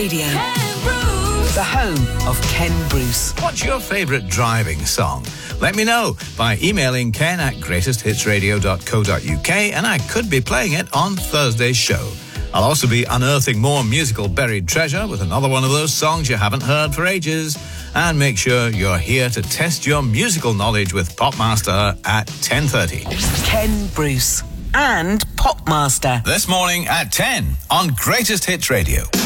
Radio. The home of Ken Bruce. What's your favourite driving song? Let me know by emailing ken@greatesthitsradio.co.uk, and I could be playing it on Thursday's show. I'll also be unearthing more musical buried treasure with another one of those songs you haven't heard for ages. And make sure you're here to test your musical knowledge with Popmaster at 10:30. Ken Bruce and Popmaster. This morning at 10 on Greatest Hits Radio.